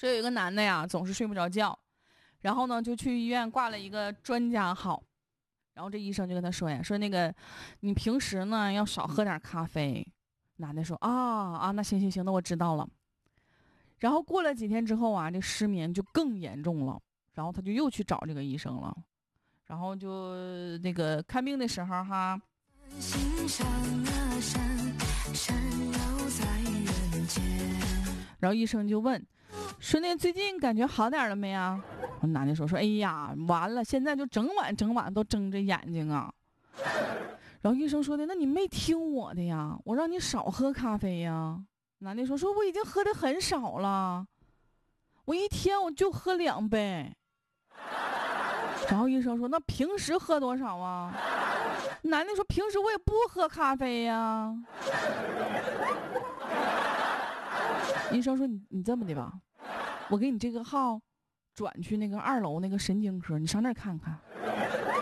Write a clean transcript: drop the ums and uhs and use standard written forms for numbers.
说有一个男的呀，总是睡不着觉，然后呢就去医院挂了一个专家号，然后这医生就跟他说呀，说那个你平时呢要少喝点咖啡。男的说那行，那我知道了。然后过了几天之后啊，这失眠就更严重了，然后他就又去找这个医生了，然后就那个看病的时候哈，然后医生就问说那最近感觉好点了没啊？男的说哎呀完了，现在就整晚都睁着眼睛啊。然后医生说的那你没听我的呀，我让你少喝咖啡呀。男的说我已经喝的很少了，我一天我就喝2杯。然后医生说那平时喝多少啊？男的说平时我也不喝咖啡呀。医生说你这么的吧，我给你这个号转去那个2楼那个神经科，你上那儿看看。